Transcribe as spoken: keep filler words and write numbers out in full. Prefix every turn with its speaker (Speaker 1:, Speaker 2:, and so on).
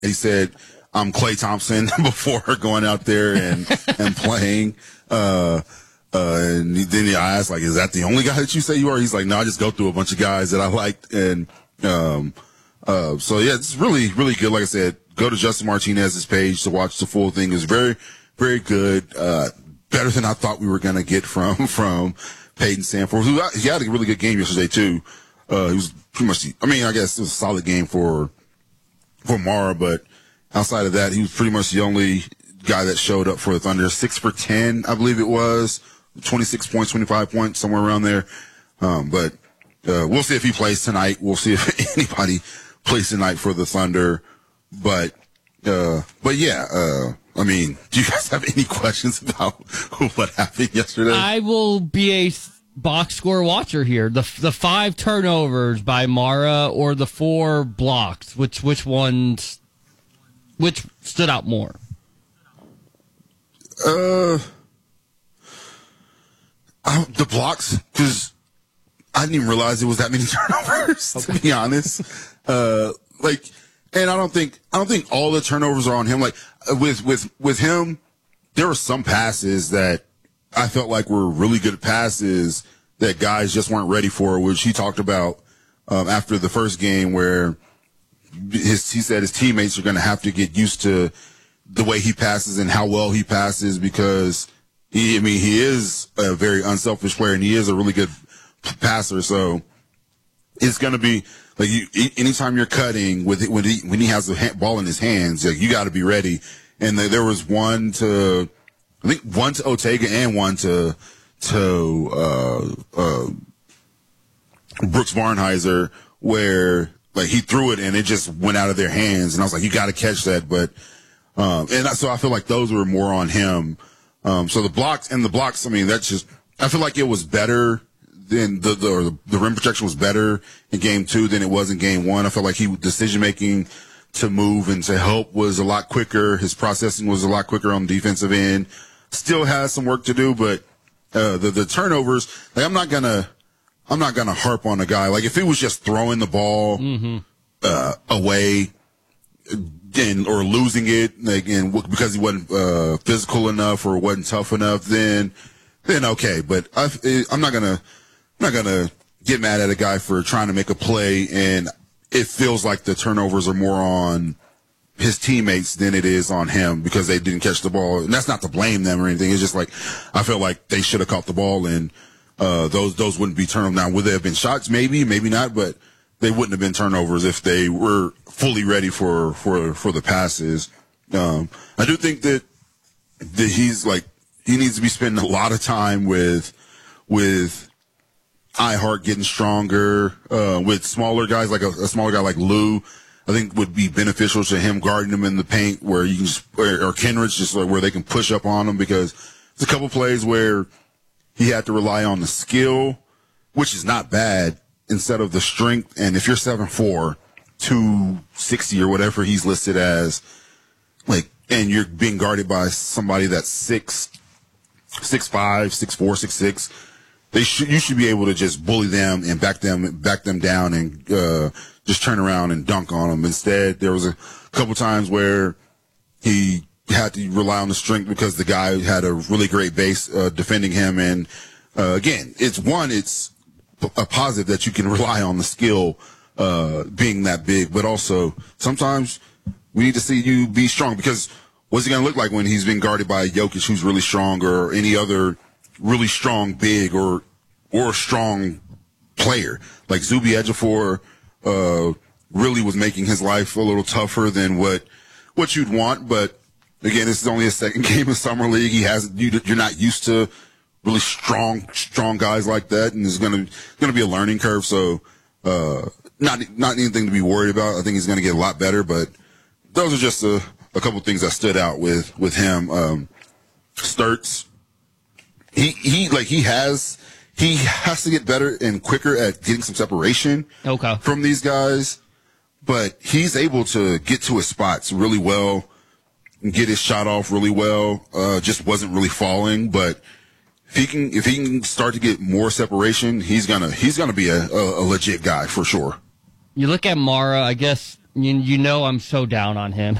Speaker 1: he said, I'm Klay Thompson before going out there and, and playing. Uh, uh, and then I asked, like, is that the only guy that you say you are? He's like, no, I just go through a bunch of guys that I liked. And, um, uh, so yeah, it's really, really good. Like I said, go to Justin Martinez's page to watch the full thing. It was very, very good. Uh, better than I thought we were going to get from, from Peyton Sandfort, who he had a really good game yesterday too. Uh, he was pretty much, the, I mean, I guess it was a solid game for, for Mara, but outside of that, he was pretty much the only guy that showed up for the Thunder. Six for ten, I believe it was. twenty-six points, twenty-five points, somewhere around there. Um, but, uh, we'll see if he plays tonight. We'll see if anybody plays tonight for the Thunder. But, uh, but yeah, uh, I mean, do you guys have any questions about what happened yesterday?
Speaker 2: I will be a box score watcher here. The the five turnovers by Mara or the four blocks. Which which ones? Which stood out more?
Speaker 1: Uh, I, the blocks, because I didn't even realize it was that many turnovers. Okay. To be honest, uh, like, and I don't think I don't think all the turnovers are on him. Like with with with him, there were some passes that I felt like were really good passes that guys just weren't ready for, which he talked about um, after the first game, where his, he said his teammates are going to have to get used to the way he passes and how well he passes, because he, I mean, he is a very unselfish player and he is a really good passer. So it's going to be like you, anytime you're cutting with it, when he, when he has the ball in his hands, like, you got to be ready. And the, there was one to, I think one to Ortega and one to, to, uh, uh, Brooks Barnhizer, where like he threw it and it just went out of their hands. And I was like, you got to catch that. But, um, and so I feel like those were more on him. Um, so the blocks and the blocks, I mean, that's just, I feel like it was better than the, the, or the, the rim protection was better in game two than it was in game one. I felt like he, decision making to move and to help was a lot quicker. His processing was a lot quicker on the defensive end. Still has some work to do, but, uh, the, the turnovers, like, I'm not gonna, I'm not gonna harp on a guy. Like, if he was just throwing the ball, mm-hmm. uh, away, and, or losing it, like, and because he wasn't, uh, physical enough or wasn't tough enough, then, then okay. But I, I'm not gonna, I'm not gonna get mad at a guy for trying to make a play, and it feels like the turnovers are more on his teammates than it is on him because they didn't catch the ball. And that's not to blame them or anything. It's just like, I felt like they should have caught the ball, and, uh, those, those wouldn't be turnovers. Now, would they have been shots? Maybe, maybe not, but they wouldn't have been turnovers if they were fully ready for, for, for the passes. Um, I do think that, that he's like, he needs to be spending a lot of time with, with iHeart getting stronger, uh, with smaller guys, like a, a smaller guy like Lou, I think would be beneficial to him, guarding him in the paint where you can, just, or, or Kenrich, just like where they can push up on him, because there's a couple plays where he had to rely on the skill, which is not bad, instead of the strength. And if you're seven four, two sixty or whatever he's listed as, like, and you're being guarded by somebody that's six, six five, six four, six six, they should, you should be able to just bully them and back them, back them down and, uh, just turn around and dunk on them. Instead, there was a couple times where he had to rely on the strength because the guy had a really great base, uh, defending him. And, uh, again, it's one, it's a positive that you can rely on the skill, uh, being that big, but also sometimes we need to see you be strong, because what's he going to look like when he's being guarded by Jokic, who's really strong, or any other really strong big or, or strong player like Zuby Ejiofor, uh, really was making his life a little tougher than what, what you'd want. But again, this is only a second game of Summer League. He has, you, you're not used to really strong, strong guys like that. And it's going to, going to be a learning curve. So, uh, not, not anything to be worried about. I think he's going to get a lot better, but those are just a, a couple things that stood out with, with him. Um, Sturts, he, he, like, he has, he has to get better and quicker at getting some separation
Speaker 2: okay.
Speaker 1: from these guys, but he's able to get to his spots really well and get his shot off really well. Uh, just wasn't really falling, but if he can, if he can start to get more separation, he's gonna, he's gonna be a, a, a legit guy for sure.
Speaker 2: You look at Mara, I guess You, you know I'm so down on him.